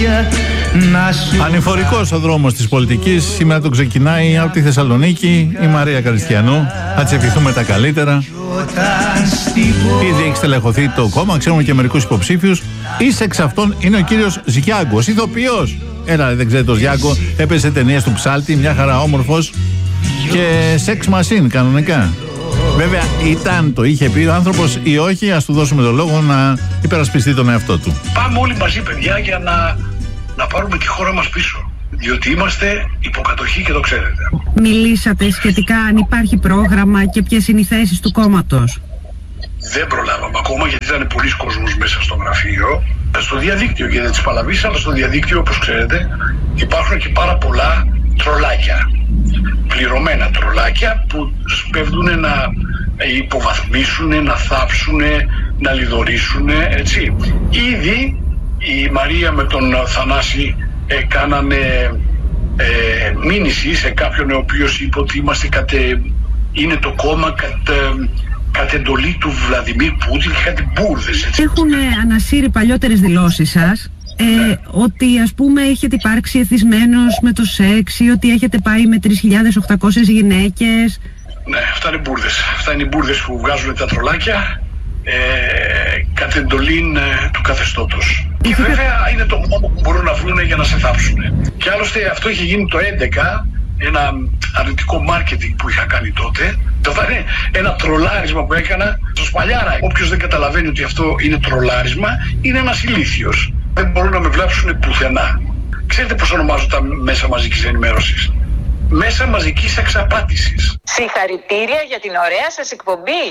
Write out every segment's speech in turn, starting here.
Ανηφορικός ο δρόμος της πολιτικής. Σήμερα τον ξεκινάει από τη Θεσσαλονίκη η Μαρία Καριστιανού. Θα της ευχηθούμε τα καλύτερα. Ήδη έχει στελεχωθεί το κόμμα, ξέρουμε και μερικούς υποψήφιους. Εις εξ αυτών είναι ο κύριος Ζιάγκος, ηθοποιός. Έλα, δεν ξέρετε τον Ζιάγκο, έπαιζε σε ταινίες του Ψάλτη, μια χαρά όμορφος. Και σεξ μασίν κανονικά. Βέβαια ήταν, το είχε πει ο άνθρωπος ή όχι, ας του δώσουμε το λόγο να υπερασπιστεί τον εαυτό του. Πάμε όλοι μαζί, παιδιά, για να πάρουμε τη χώρα μας πίσω. Διότι είμαστε υποκατοχή και το ξέρετε. Μιλήσατε σχετικά αν υπάρχει πρόγραμμα και ποιες είναι οι θέσεις του κόμματος? Δεν προλάβαμε ακόμα γιατί ήταν πολλοί κόσμος μέσα στο γραφείο. Στο διαδίκτυο, γιατί δεν τις παλαβείς, αλλά στο διαδίκτυο, όπως ξέρετε, υπάρχουν και πάρα πολλά τρολάκια. Πληρωμένα τρολάκια που σπέβδουν να υποβαθμίσουν, να θάψουν, να λιδωρήσουν, έτσι. Ήδη η Μαρία με τον Θανάση κάνανε μήνυση σε κάποιον ο οποίος είπε ότι είναι το κόμμα κατ' εντολή του Βλαντιμίρ Πούτιν και κάτι μπουρδες, έτσι. Έχουν ανασύρει παλιότερες δηλώσεις σας, ότι ας πούμε έχετε υπάρξει εθισμένος με το σεξ ή ότι έχετε πάει με 3.800 γυναίκες. Ναι, αυτά είναι μπουρδες. Αυτά είναι οι μπουρδες που βγάζουν τα τρολάκια κατ' εντολή του καθεστώτος. Και βέβαια είναι το μόνο που μπορούν να βρουν για να σε θάψουν. Και άλλωστε αυτό είχε γίνει το 2011, ένα αρνητικό μάρκετινγκ που είχα κάνει τότε. Το θα είναι ένα τρολάρισμα που έκανα στο Σπαλιάρα. Όποιος δεν καταλαβαίνει ότι αυτό είναι τρολάρισμα, είναι ένας ηλίθιος. Δεν μπορούν να με βλάψουν πουθενά. Ξέρετε πώς ονομάζω τα μέσα μαζικής ενημέρωσης? Μέσα μαζικής εξαπάτησης. Συγχαρητήρια για την ωραία σας εκπομπή.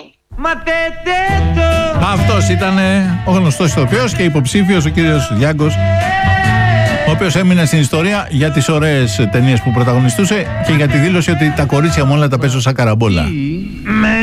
Αυτός ήταν ο γνωστός ηθοποιός και υποψήφιος ο κύριος Ζιάγκος, ο οποίος έμεινε στην ιστορία για τις ωραίες ταινίες που πρωταγωνιστούσε και για τη δήλωση ότι τα κορίτσια μου όλα τα παίζω σαν καραμπόλα.